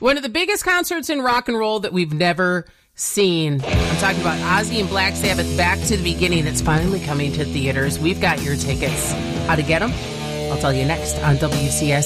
One of the biggest concerts in rock and roll that we've never seen. I'm talking about Ozzy and Black Sabbath Back to the Beginning. That's finally coming to theaters. We've got your tickets. How to get them? I'll tell you next on WCS.